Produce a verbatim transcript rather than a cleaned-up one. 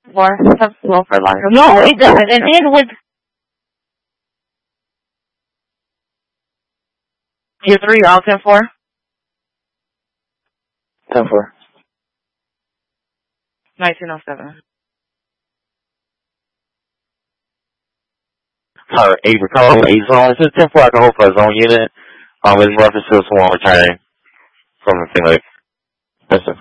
more sensible for longer. No, it doesn't. And it would. Year three, all ten four? ten four. nineteen oh seven. Sorry, eight recall, eight zone. This is ten four. I can hold for a zone unit. Um, in reference to someone returning from the thing like. That's